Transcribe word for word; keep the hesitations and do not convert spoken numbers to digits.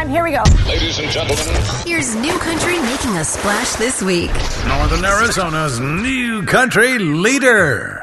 time. Here we go. Ladies and gentlemen, here's New Country making a splash this week. Northern Arizona's New Country leader.